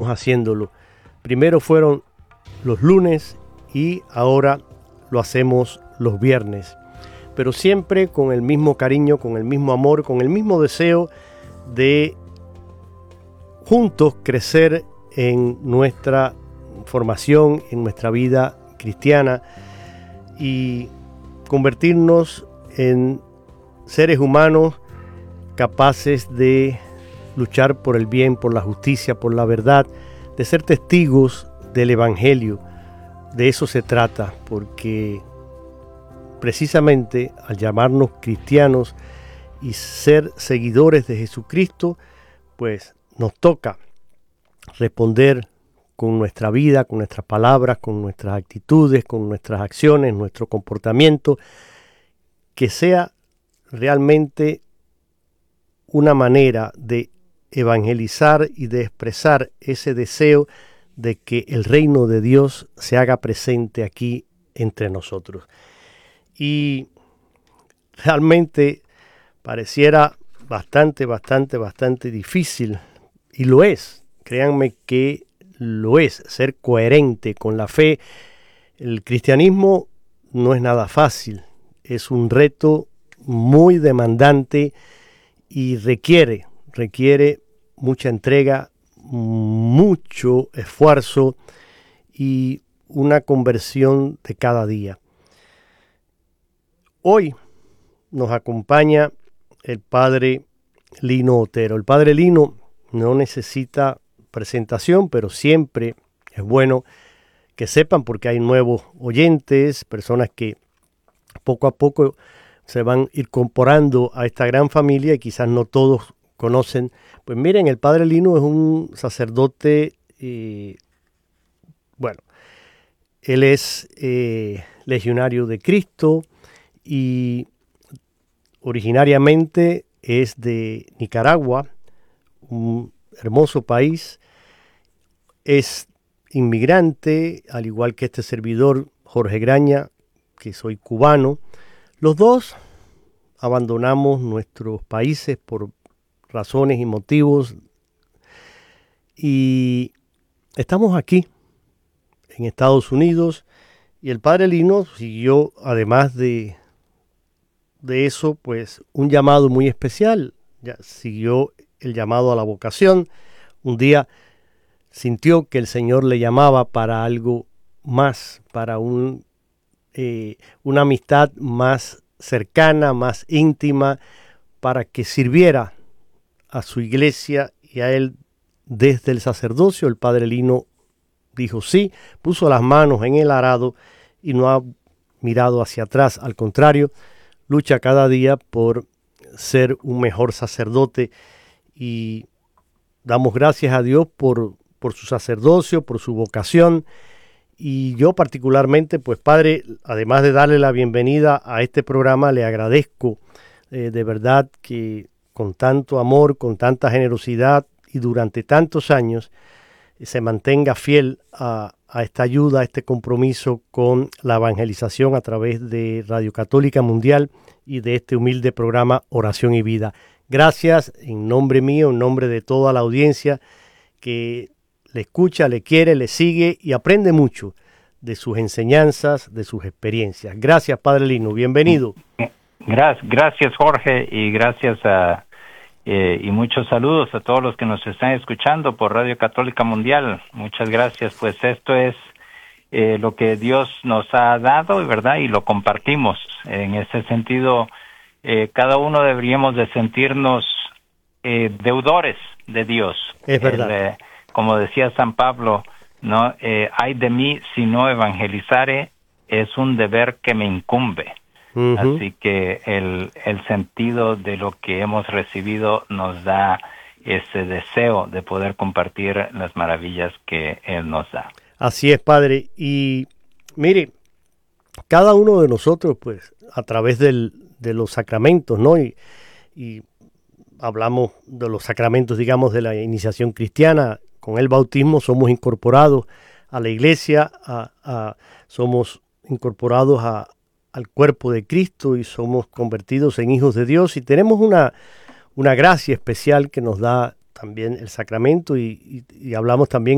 seguimos haciéndolo. Primero fueron los lunes y ahora lo hacemos los viernes. Pero siempre con el mismo cariño, con el mismo amor, con el mismo deseo de juntos crecer en nuestra formación, en nuestra vida cristiana y convertirnos en seres humanos capaces de luchar por el bien, por la justicia, por la verdad, de ser testigos del Evangelio. De eso se trata, porque precisamente al llamarnos cristianos y ser seguidores de Jesucristo, pues nos toca responder con nuestra vida, con nuestras palabras, con nuestras actitudes, con nuestras acciones, nuestro comportamiento, que sea realmente una manera de evangelizar y de expresar ese deseo de que el reino de Dios se haga presente aquí entre nosotros. Y realmente pareciera bastante difícil, y lo es, créanme que lo es, ser coherente con la fe. El cristianismo no es nada fácil, es un reto muy demandante y requiere mucha entrega, mucho esfuerzo y una conversión de cada día. Hoy nos acompaña el padre Lino Otero. El padre Lino no necesita presentación, pero siempre es bueno que sepan, porque hay nuevos oyentes, personas que poco a poco se van incorporando a esta gran familia y quizás no todos conocen. Pues miren, el padre Lino es un sacerdote, él es legionario de Cristo y originariamente es de Nicaragua, un hermoso país. Es inmigrante, al igual que este servidor Jorge Graña, que soy cubano. Los dos abandonamos nuestros países por razones y motivos y estamos aquí en Estados Unidos, y el padre Lino siguió, además de eso, pues un llamado muy especial. Ya siguió el llamado a la vocación. Un día sintió que el Señor le llamaba para algo más, para una amistad más cercana, más íntima, para que sirviera a su iglesia y a él desde el sacerdocio. El padre Lino dijo sí, puso las manos en el arado y no ha mirado hacia atrás. Al contrario, lucha cada día por ser un mejor sacerdote, y damos gracias a Dios por su sacerdocio, por su vocación. Y yo particularmente, pues padre, además de darle la bienvenida a este programa, le agradezco de verdad que con tanto amor, con tanta generosidad y durante tantos años se mantenga fiel a esta ayuda, a este compromiso con la evangelización a través de Radio Católica Mundial y de este humilde programa Oración y Vida. Gracias en nombre mío, en nombre de toda la audiencia que le escucha, le quiere, le sigue y aprende mucho de sus enseñanzas, de sus experiencias. Gracias, padre Lino, bienvenido. Gracias, Jorge, y gracias y muchos saludos a todos los que nos están escuchando por Radio Católica Mundial. Muchas gracias. Pues esto es lo que Dios nos ha dado, ¿verdad? Y lo compartimos. En ese sentido, cada uno deberíamos de sentirnos deudores de Dios. Es verdad. Como decía San Pablo, ¿no? Ay de mí si no evangelizare, es un deber que me incumbe. Uh-huh. Así que el sentido de lo que hemos recibido nos da ese deseo de poder compartir las maravillas que Él nos da. Así es, padre. Y mire, cada uno de nosotros, pues, a través de los sacramentos, ¿no? Y hablamos de los sacramentos, digamos, de la iniciación cristiana. Con el bautismo somos incorporados a la iglesia, somos incorporados al cuerpo de Cristo y somos convertidos en hijos de Dios, y tenemos una gracia especial que nos da también el sacramento, y hablamos también